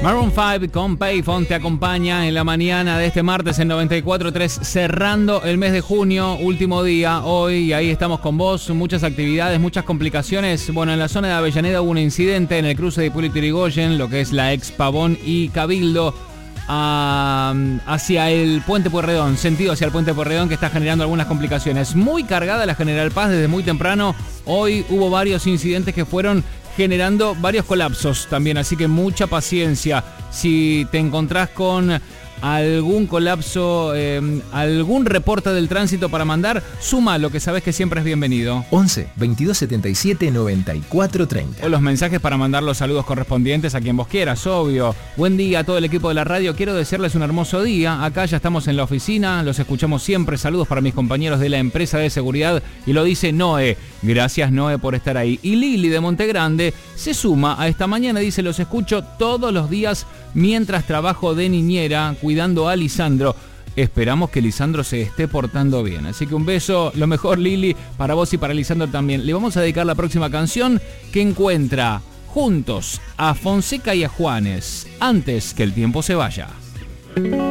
Maroon 5 con Payphone te acompaña en la mañana de este martes en 94.3, cerrando el mes de junio, último día hoy, y ahí estamos con vos. Muchas actividades, muchas complicaciones. Bueno, en la zona de Avellaneda hubo un incidente en el cruce de Hipólito Yrigoyen, lo que es la ex Pavón y Cabildo, hacia el Puente Pueyrredón, sentido hacia el Puente Pueyrredón, que está generando algunas complicaciones. Muy cargada la General Paz desde muy temprano. Hoy hubo varios incidentes que fueron generando varios colapsos también, así que mucha paciencia. Si te encontrás con algún colapso, algún reporte del tránsito para mandar, suma lo que sabes que siempre es bienvenido. 11 22 77 94 30. O los mensajes para mandar los saludos correspondientes a quien vos quieras, obvio. Buen día a todo el equipo de la radio, quiero desearles un hermoso día. Acá ya estamos en la oficina, los escuchamos siempre. Saludos para mis compañeros de la empresa de seguridad. Y lo dice Noé. Gracias, Noé, por estar ahí. Y Lili de Montegrande se suma a esta mañana, dice: los escucho todos los días mientras trabajo de niñera cuidando a Lisandro. Esperamos que Lisandro se esté portando bien. Así que un beso, lo mejor, Lili, para vos y para Lisandro también. Le vamos a dedicar la próxima canción, que encuentra juntos a Fonseca y a Juanes, Antes que el tiempo se vaya.